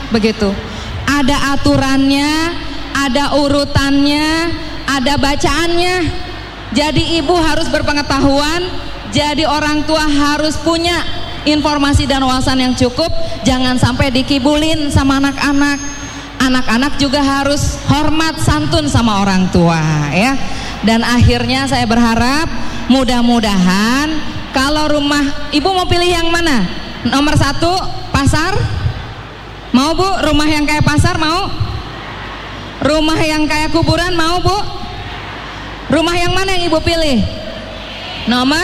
begitu. Ada aturannya, ada urutannya, ada bacaannya. Jadi ibu harus berpengetahuan, jadi orang tua harus punya informasi dan wawasan yang cukup. Jangan sampai dikibulin sama anak-anak. Anak-anak juga harus hormat santun sama orang tua, ya. Dan akhirnya saya berharap mudah-mudahan kalau rumah ibu mau pilih yang mana? Nomor 1 pasar? Mau bu? Rumah yang kayak pasar mau? Rumah yang kayak kuburan mau bu? Rumah yang mana yang ibu pilih? Nomor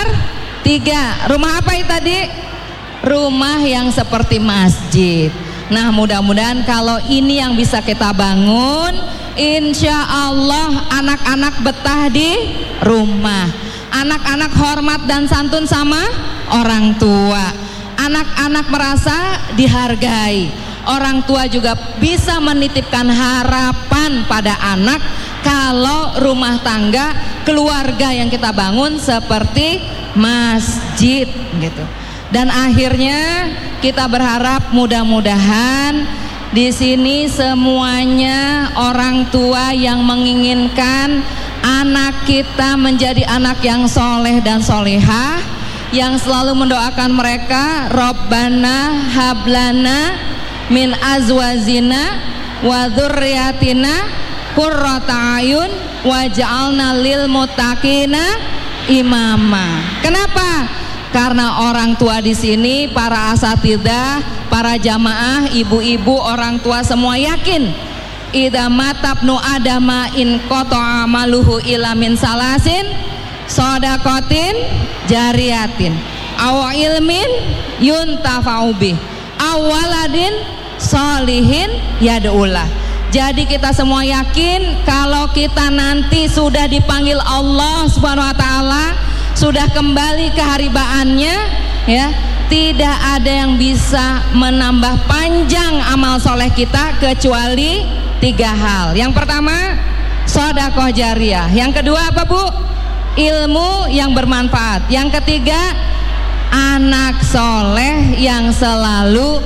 3. Rumah apa itu tadi? Rumah yang seperti masjid. Nah mudah-mudahan kalau ini yang bisa kita bangun, insya Allah anak-anak betah di rumah. Anak-anak hormat dan santun sama orang tua. Anak-anak merasa dihargai. Orang tua juga bisa menitipkan harapan pada anak kalau rumah tangga keluarga yang kita bangun seperti masjid gitu. Dan akhirnya kita berharap mudah-mudahan di sini semuanya orang tua yang menginginkan anak kita menjadi anak yang soleh dan solehah, yang selalu mendoakan mereka, Rabbana hablana min azwazina wa dzurriyyatina qurrata ayun waj'alna lil muttaqina imama. Kenapa? Karena orang tua di sini, para asatidzah, para jamaah, ibu-ibu, orang tua semua yakin idza matabnu adama in qata'a amaluhu ila min salasin shadaqatin jariyatin aw ilmin yuntafa'u bih awaladin solihin yad'ulah. Jadi kita semua yakin kalau kita nanti sudah dipanggil Allah Subhanahu wa taala, sudah kembali ke haribaannya, ya, tidak ada yang bisa menambah panjang amal soleh kita kecuali 3 hal. Yang pertama, sedekah jariyah. Yang kedua apa bu? Ilmu yang bermanfaat. Yang ketiga, anak soleh yang selalu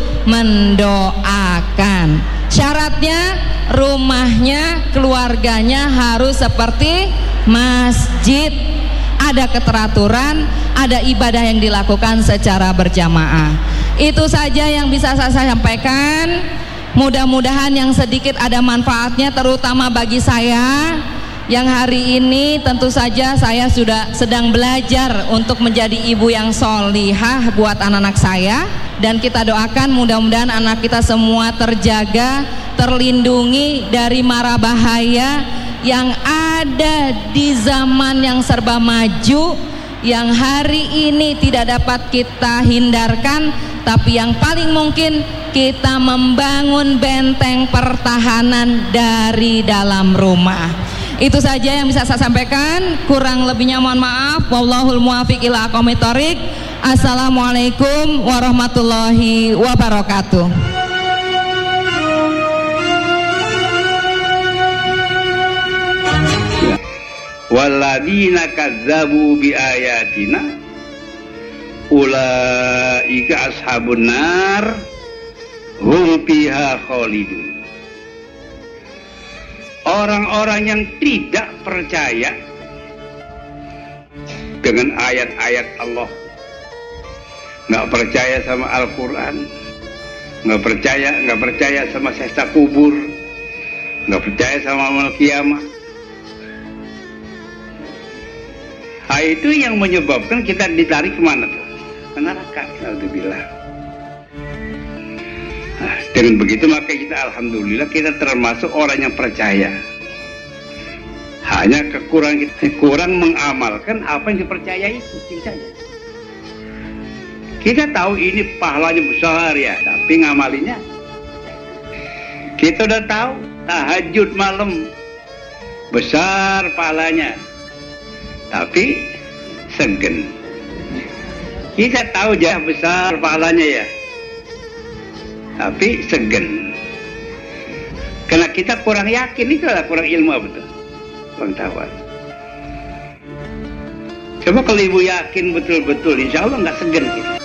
mendoakan. Syaratnya rumahnya, keluarganya harus seperti masjid. Ada keteraturan, ada ibadah yang dilakukan secara berjamaah. Itu saja yang bisa saya sampaikan. Mudah-mudahan yang sedikit ada manfaatnya, terutama bagi saya yang hari ini tentu saja saya sudah sedang belajar untuk menjadi ibu yang solihah buat anak-anak saya. Dan kita doakan mudah-mudahan anak kita semua terjaga, terlindungi dari mara bahaya yang ada di zaman yang serba maju, yang hari ini tidak dapat kita hindarkan, tapi yang paling mungkin kita membangun benteng pertahanan dari dalam rumah. Itu saja yang bisa saya sampaikan, kurang lebihnya mohon maaf. Wallahul muwaffiq ila aqwamit thoriq. Assalamualaikum warahmatullahi wabarakatuh. Walladzina kadzdzabu biayatina ulaika ashabun nar hum fiha khalidun. Orang-orang yang tidak percaya dengan ayat-ayat Allah, nggak percaya sama Al-Quran, nggak percaya sama siksa kubur, nggak percaya sama amal kiamat. Itu yang menyebabkan kita ditarik kemana tuh? Ke neraka. Alhamdulillah. Nah, dengan begitu maka kita alhamdulillah kita termasuk orang yang percaya. Hanya kurang mengamalkan apa yang dipercaya itu saja. Kita tahu ini pahalanya besar ya, tapi ngamalinya. Kita udah tahu tahajud malam besar pahalanya, tapi segen. Kita tahu jah besar pahalanya ya, tapi segen. Karena kita kurang yakin, itu adalah kurang ilmu, betul, kurang tahu. Coba kalau ibu yakin betul-betul, insya Allah nggak segen kita.